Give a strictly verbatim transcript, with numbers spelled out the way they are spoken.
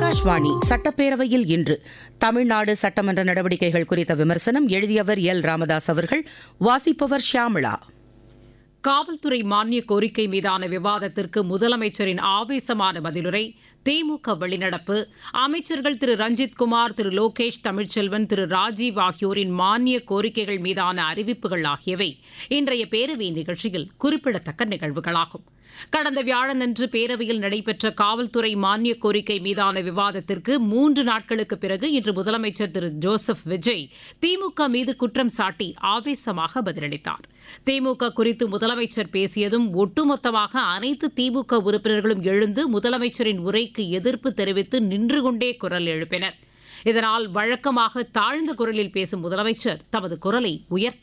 ஆகாஷ்வாணி சட்டப்பேரவையில் இன்று தமிழ்நாடு சட்டமன்ற நடவடிக்கைகள் குறித்த விமர்சனம். எழுதியவர் எல் ராமதாஸ் அவர்கள். வாசிப்பவர் ஷியாமளா. காவல்துறை மானிய கோரிக்கை மீதான விவாதத்திற்கு முதலமைச்சரின் ஆவேசமான பதிலுரை, திமுக வெளிநடப்பு, அமைச்சர்கள் திரு ரஞ்சித்குமார், திரு லோகேஷ் தமிழ்ச்செல்வன், திரு ராஜீவ் ஆகியோரின் மானிய கோரிக்கைகள் மீதான அறிவிப்புகள் ஆகியவை இன்றைய பேரவை நிகழ்ச்சியில் குறிப்பிடத்தக்க நிகழ்வுகளாகும். கடந்த வியாழனன்று பேரவையில் நடைபெற்ற காவல்துறை மானிய கோரிக்கை மீதான விவாதத்திற்கு மூன்று நாட்களுக்கு பிறகு இன்று முதலமைச்சர் திரு ஜோசப் விஜய் திமுக மீது குற்றம் சாட்டி ஆவேசமாக பதிலளித்தார். திமுக குறித்து முதலமைச்சர் பேசியதும் ஒட்டுமொத்தமாக அனைத்து திமுக உறுப்பினர்களும் எழுந்து முதலமைச்சரின் உரைக்கு எதிர்ப்பு தெரிவித்து நின்று கொண்டே குரல் எழுப்பினர். இதனால் வழக்கமாக தாழ்ந்த குரலில் பேசும் முதலமைச்சர் தமது குரலை உயர்த்தி